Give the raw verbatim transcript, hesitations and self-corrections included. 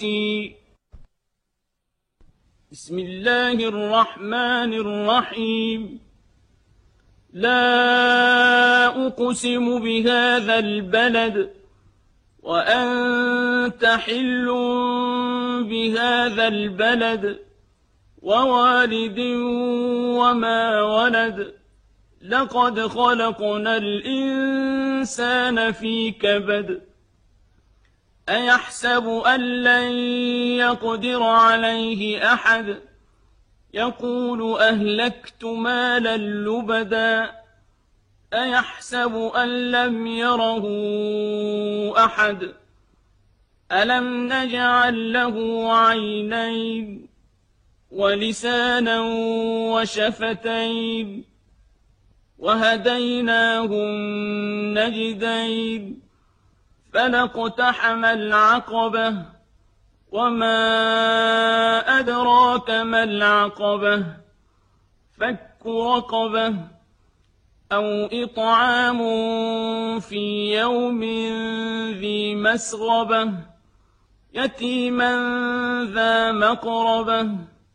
بسم الله الرحمن الرحيم لا أقسم بهذا البلد وأنت حل بهذا البلد ووالد وما ولد لقد خلقنا الإنسان في كبد أيحسب أن لن يقدر عليه أحد يقول أهلكت مالا لبدا أيحسب أن لم يره أحد ألم نجعل له عينين ولسانا وشفتين وهديناه النجدين فلاقتحم العقبة وما أدراك ما العقبة فك رقبة أو إطعام في يوم ذي مسغبة يتيما ذا مقربة